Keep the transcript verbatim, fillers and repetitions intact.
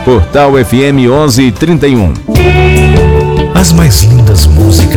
Portal F M onze trinta e um. As mais lindas músicas